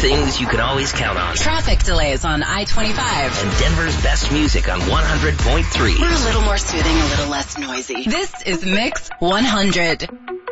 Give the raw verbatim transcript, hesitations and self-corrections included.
things you can always count on. Traffic delays on I twenty-five. And Denver's best music on one hundred point three. We're a little more soothing, a little less noisy. This is Mix one hundred.